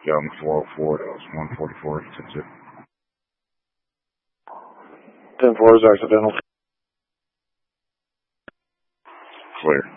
Yeah, on the 404, that was 144. That's it. 10-4 is accidental. Clear.